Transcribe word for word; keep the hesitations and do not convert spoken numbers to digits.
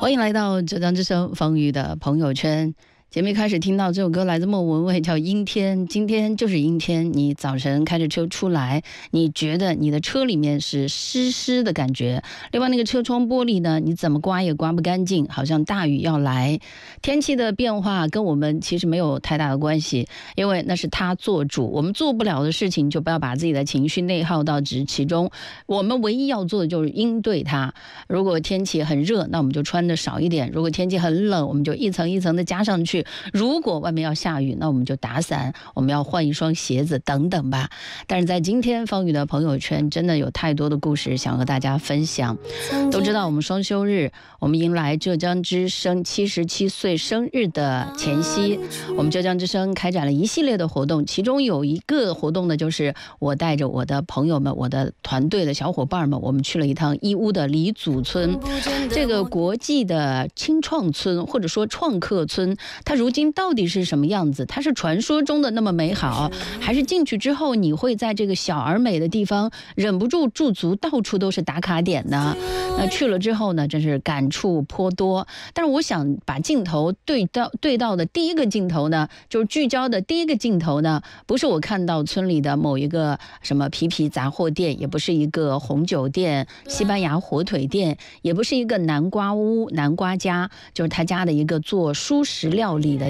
欢迎来到浙江之声风雨的朋友圈。节目一开始听到这首歌来自莫文蔚，叫《阴天》。今天就是阴天，你早晨开着车出来，你觉得你的车里面是湿湿的感觉，另外那个车窗玻璃呢，你怎么刮也刮不干净，好像大雨要来。天气的变化跟我们其实没有太大的关系，因为那是他做主，我们做不了的事情就不要把自己的情绪内耗到其中。我们唯一要做的就是应对它。如果天气很热，那我们就穿的少一点；如果天气很冷，我们就一层一层的加上去。如果外面要下雨，那我们就打伞，我们要换一双鞋子等等吧。但是在今天方宇的朋友圈真的有太多的故事想和大家分享。都知道我们双休日，我们迎来浙江之声七十七岁生日的前夕，我们浙江之声开展了一系列的活动，其中有一个活动呢，就是我带着我的朋友们，我的团队的小伙伴们，我们去了一趟义乌的黎祖村。这个国际的青创村或者说创客村，它如今到底是什么样子？它是传说中的那么美好，还是进去之后你会在这个小而美的地方忍不住驻足，到处都是打卡点呢？那去了之后呢，真是感触颇多。但是我想把镜头对到对到的第一个镜头呢，就是聚焦的第一个镜头呢，不是我看到村里的某一个什么皮皮杂货店，也不是一个红酒店、西班牙火腿店，也不是一个南瓜屋、南瓜家，就是他家的一个做蔬食料理的